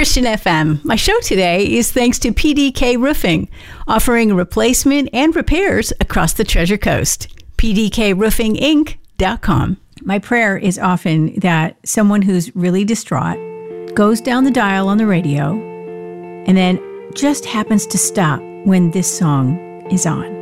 Christian FM. My show today is thanks to PDK Roofing, offering replacement and repairs across the Treasure Coast. PDKRoofingInc.com. My prayer is often that someone who's really distraught goes down the dial on the radio and then just happens to stop when this song is on.